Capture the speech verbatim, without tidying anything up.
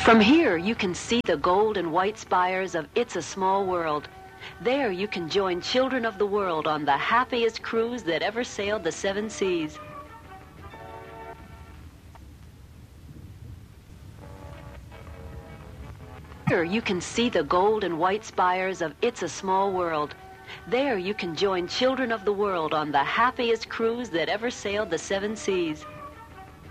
From here, you can see the gold and white spires of It's a Small World. There, you can join children of the world on the happiest cruise that ever sailed the seven seas. Here, you can see the gold and white spires of It's a Small World. There, you can join children of the world on the happiest cruise that ever sailed the seven seas.